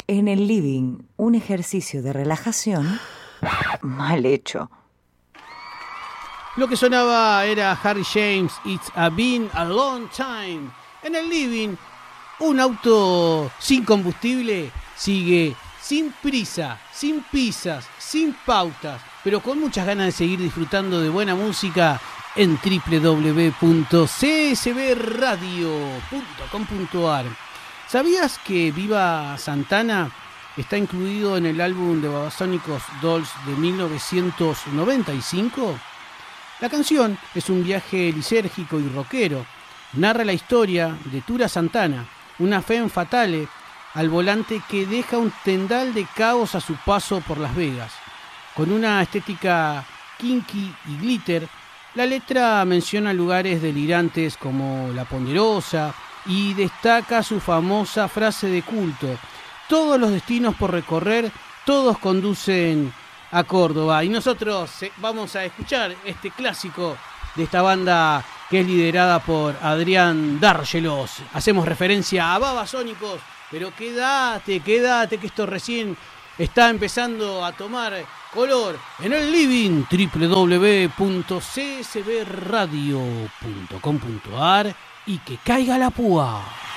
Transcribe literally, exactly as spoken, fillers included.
En el living, un ejercicio de relajación mal hecho. Lo que sonaba era Harry James, It's a Been a Long Time. En el living, un auto sin combustible sigue sin prisa, sin pisas, sin pautas, pero con muchas ganas de seguir disfrutando de buena música en doble u doble u doble u punto c s b radio punto com punto a r. ¿Sabías que Viva Santana está incluido en el álbum de Babasónicos Dolls de mil novecientos noventa y cinco? La canción es un viaje lisérgico y rockero. Narra la historia de Tura Santana, una femme fatale al volante que deja un tendal de caos a su paso por Las Vegas. Con una estética kinky y glitter, la letra menciona lugares delirantes como La Ponderosa y destaca su famosa frase de culto: todos los destinos por recorrer, todos conducen a Córdoba. Y nosotros vamos a escuchar este clásico de esta banda que es liderada por Adrián Dárgelos. Hacemos referencia a Babasónicos, pero quédate, quédate que esto recién está empezando a tomar color en el living. doble u doble u doble u punto c s b radio punto com punto a r y que caiga la púa.